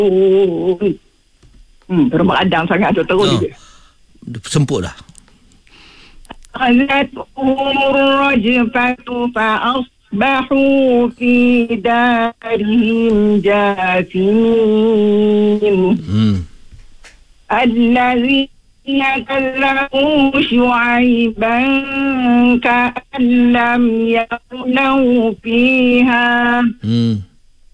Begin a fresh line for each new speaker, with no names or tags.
Rumah Adam sangat tu terus dia.
Semput dah.
أخذتهم الرجفة فأصبحوا في دارهم جاثمين الذين كذبوا شعيبا كأن لم يغنوا فيها